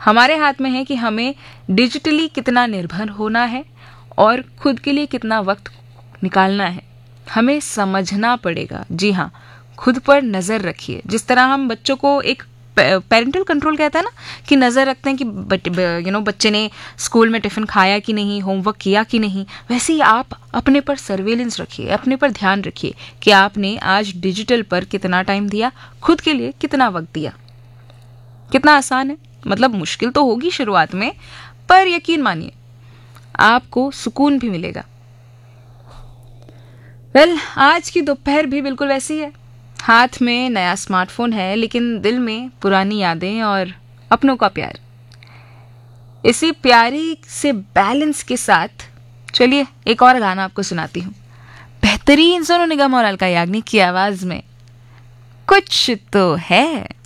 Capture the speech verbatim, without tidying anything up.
हमारे हाथ में है कि हमें डिजिटली कितना निर्भर होना है और खुद के लिए कितना वक्त निकालना है। हमें समझना पड़ेगा। जी हाँ, खुद पर नज़र रखिए। जिस तरह हम बच्चों को एक पेरेंटल कंट्रोल कहता है ना, कि नज़र रखते हैं कि यू नो बच्चे ने स्कूल में टिफ़िन खाया कि नहीं, होमवर्क किया कि नहीं, वैसे ही आप अपने पर सर्वेलेंस रखिए, अपने पर ध्यान रखिए कि आपने आज डिजिटल पर कितना टाइम दिया, खुद के लिए कितना वक्त दिया। कितना आसान है, मतलब मुश्किल तो होगी शुरुआत में, पर यकीन मानिए आपको सुकून भी मिलेगा। वेल, आज की दोपहर भी बिल्कुल वैसी है। हाथ में नया स्मार्टफोन है, लेकिन दिल में पुरानी यादें और अपनों का प्यार। इसी प्यारी से बैलेंस के साथ चलिए एक और गाना आपको सुनाती हूँ। बेहतरीन सोनू निगम और अलका याग्निक की आवाज में कुछ तो है।